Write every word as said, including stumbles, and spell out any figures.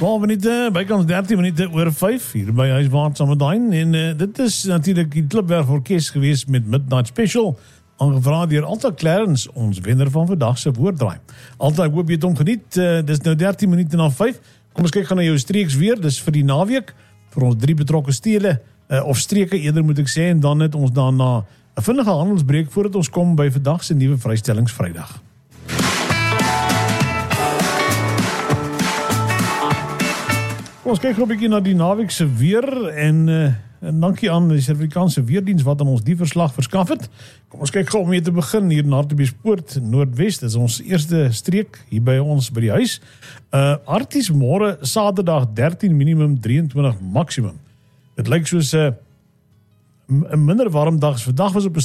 twaalf minute, bykans dertien minute oor vyf, hier by Huiswaarts aan Medine, en uh, dit is natuurlijk die Klipwerf Orkest geweest met Midnight Special, aangevraagd deur Alta Clarence, ons wenner van vandag se woorddraai. Alta, ek hoop jy het hom geniet, uh, dis nou dertien minute na vyf, kom ons kyk gaan na jou streeks weer, dis vir die naweek, vir ons drie betrokke stele, uh, of streke eerder moet ek sê, en dan het ons daarna 'n vinnige handelsbreek voordat ons kom by vandag se nuwe vrystellingsvrydag. Ons kyk nog 'n bietjie na die naweek se weer en, uh, en dankie aan die Suid-Afrikaanse Weerdiens wat aan ons die verslag verskaf het. Kom ons kyk gou om mee te begin hier na Hartbeespoort, Noordwes. Dis ons eerste streek hier by ons by die huis. Uh Harties môre Saterdag dertien minimum, drieëntwintig maksimum. Dit lyk soos 'n uh, 'n minder warm dag. Vandag was op 'n